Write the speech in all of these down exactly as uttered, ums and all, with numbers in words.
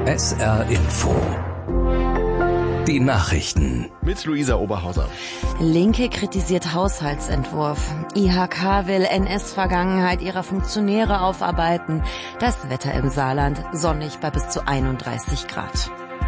S R Info. Die Nachrichten. Mit Luisa Oberhauser. Linke kritisiert Haushaltsentwurf. I H K will N S-Vergangenheit ihrer Funktionäre aufarbeiten. Das Wetter im Saarland sonnig bei bis zu einunddreißig Grad.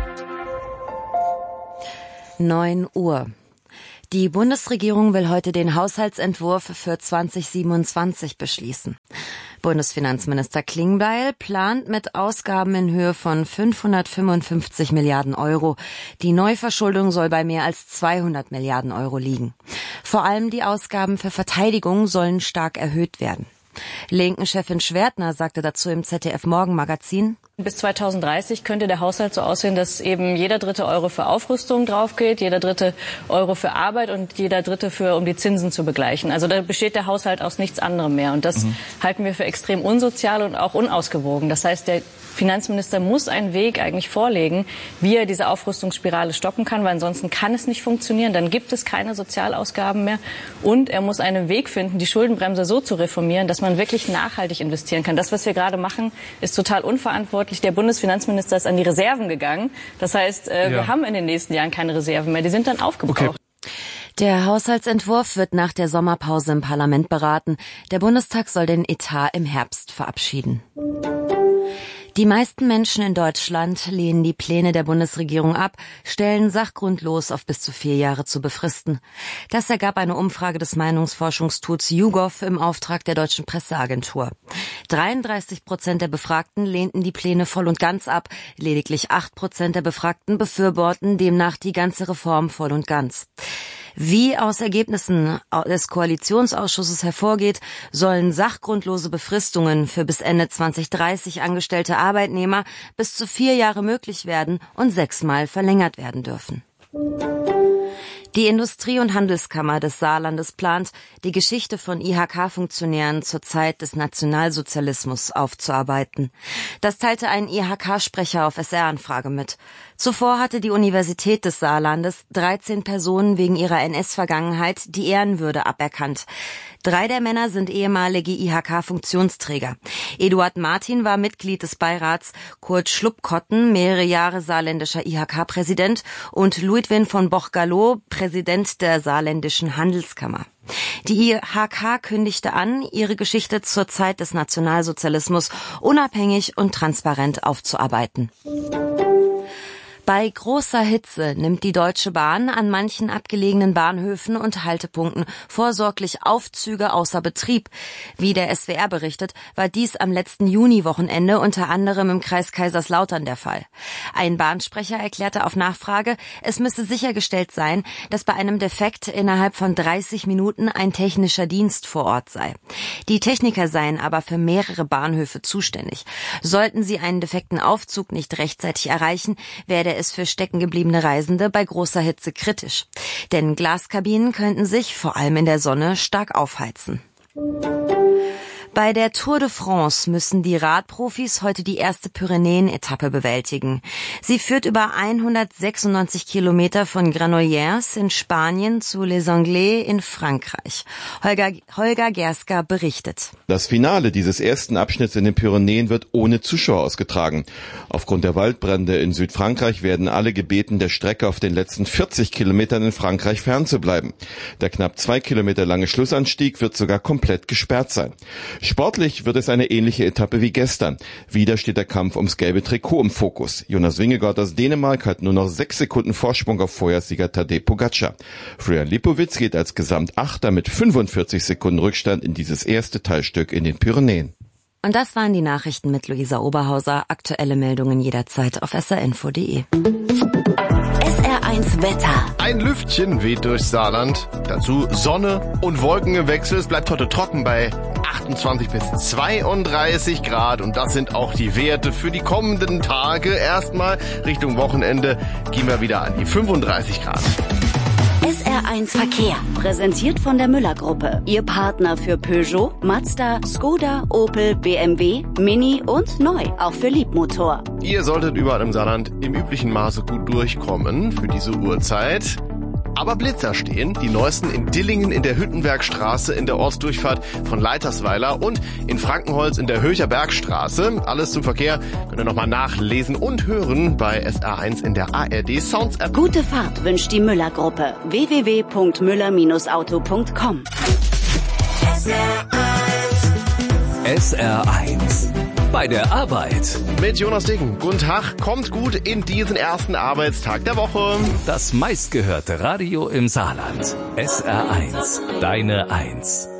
neun Uhr. Die Bundesregierung will heute den Haushaltsentwurf für zwanzig siebenundzwanzig beschließen. Bundesfinanzminister Klingbeil plant mit Ausgaben in Höhe von fünfhundertfünfundfünfzig Milliarden Euro. Die Neuverschuldung soll bei mehr als zweihundert Milliarden Euro liegen. Vor allem die Ausgaben für Verteidigung sollen stark erhöht werden. Linken-Chefin Schwertner sagte dazu im Z D F-Morgenmagazin: Bis zweitausenddreißig könnte der Haushalt so aussehen, dass eben jeder dritte Euro für Aufrüstung drauf geht, jeder dritte Euro für Arbeit und jeder dritte für, um die Zinsen zu begleichen. Also da besteht der Haushalt aus nichts anderem mehr. Und das mhm. halten wir für extrem unsozial und auch unausgewogen. Das heißt, der Finanzminister muss einen Weg eigentlich vorlegen, wie er diese Aufrüstungsspirale stoppen kann, weil ansonsten kann es nicht funktionieren. Dann gibt es keine Sozialausgaben mehr. Und er muss einen Weg finden, die Schuldenbremse so zu reformieren, dass man wirklich nachhaltig investieren kann. Das, was wir gerade machen, ist total unverantwortlich. Der Bundesfinanzminister ist an die Reserven gegangen. Das heißt, äh, ja. wir haben in den nächsten Jahren keine Reserven mehr. Die sind dann aufgebraucht. Okay. Der Haushaltsentwurf wird nach der Sommerpause im Parlament beraten. Der Bundestag soll den Etat im Herbst verabschieden. Die meisten Menschen in Deutschland lehnen die Pläne der Bundesregierung ab, stellen sachgrundlos auf bis zu vier Jahre zu befristen. Das ergab eine Umfrage des Meinungsforschungstools YouGov im Auftrag der Deutschen Presseagentur. dreiunddreißig Prozent der Befragten lehnten die Pläne voll und ganz ab, lediglich acht Prozent der Befragten befürworten demnach die ganze Reform voll und ganz. Wie aus Ergebnissen des Koalitionsausschusses hervorgeht, sollen sachgrundlose Befristungen für bis Ende zwanzig dreißig angestellte Arbeitnehmer bis zu vier Jahre möglich werden und sechsmal verlängert werden dürfen. Die Industrie- und Handelskammer des Saarlandes plant, die Geschichte von I H K-Funktionären zur Zeit des Nationalsozialismus aufzuarbeiten. Das teilte ein I H K-Sprecher auf S R-Anfrage mit. Zuvor hatte die Universität des Saarlandes dreizehn Personen wegen ihrer N S-Vergangenheit die Ehrenwürde aberkannt. Drei der Männer sind ehemalige I H K-Funktionsträger. Eduard Martin war Mitglied des Beirats, Kurt Schluppkotten mehrere Jahre saarländischer I H K-Präsident und Ludwin von Boch-Gallo, Präsident der saarländischen Handelskammer. Die I H K kündigte an, ihre Geschichte zur Zeit des Nationalsozialismus unabhängig und transparent aufzuarbeiten. Bei großer Hitze nimmt die Deutsche Bahn an manchen abgelegenen Bahnhöfen und Haltepunkten vorsorglich Aufzüge außer Betrieb. Wie der S W R berichtet, war dies am letzten Juniwochenende unter anderem im Kreis Kaiserslautern der Fall. Ein Bahnsprecher erklärte auf Nachfrage, es müsse sichergestellt sein, dass bei einem Defekt innerhalb von dreißig Minuten ein technischer Dienst vor Ort sei. Die Techniker seien aber für mehrere Bahnhöfe zuständig. Sollten sie einen defekten Aufzug nicht rechtzeitig erreichen, werde es für steckengebliebene Reisende bei großer Hitze kritisch. Denn Glaskabinen könnten sich, vor allem in der Sonne, stark aufheizen. Bei der Tour de France müssen die Radprofis heute die erste Pyrenäen-Etappe bewältigen. Sie führt über hundertsechsundneunzig Kilometer von Granollers in Spanien zu Les Anglais in Frankreich. Holger, Holger Gerska berichtet. Das Finale dieses ersten Abschnitts in den Pyrenäen wird ohne Zuschauer ausgetragen. Aufgrund der Waldbrände in Südfrankreich werden alle gebeten, der Strecke auf den letzten vierzig Kilometern in Frankreich fernzubleiben. Der knapp zwei Kilometer lange Schlussanstieg wird sogar komplett gesperrt sein. Sportlich wird es eine ähnliche Etappe wie gestern. Wieder steht der Kampf ums gelbe Trikot im Fokus. Jonas Vingegaard aus Dänemark hat nur noch sechs Sekunden Vorsprung auf Vorjahrssieger Tadej Pogačar. Florian Lipowitz geht als Gesamtachter mit fünfundvierzig Sekunden Rückstand in dieses erste Teilstück in den Pyrenäen. Und das waren die Nachrichten mit Luisa Oberhauser. Aktuelle Meldungen jederzeit auf s r info punkt d e. S R eins Wetter. Ein Lüftchen weht durchs Saarland. Dazu Sonne und Wolkengewechsel. Es bleibt heute trocken bei achtundzwanzig bis zweiunddreißig Grad. Und das sind auch die Werte für die kommenden Tage. Erstmal Richtung Wochenende gehen wir wieder an die fünfunddreißig Grad. S R eins Verkehr. Präsentiert von der Müller-Gruppe. Ihr Partner für Peugeot, Mazda, Skoda, Opel, B M W, Mini und neu. Auch für Liebmotor. Ihr solltet überall im Saarland im üblichen Maße gut durchkommen für diese Uhrzeit. aber Blitzer stehen. Die neuesten in Dillingen in der Hüttenbergstraße in der Ortsdurchfahrt von Leitersweiler und in Frankenholz in der Höcher Bergstraße. Alles zum Verkehr könnt ihr nochmal nachlesen und hören bei S R eins in der A R D Sounds App. Gute Fahrt wünscht die Müller-Gruppe. w w w punkt müller Bindestrich auto punkt com. S R eins. Bei der Arbeit. Mit Jonas Dicken. Guten Tag, kommt gut in diesen ersten Arbeitstag der Woche. Das meistgehörte Radio im Saarland. S R eins. Deine Eins.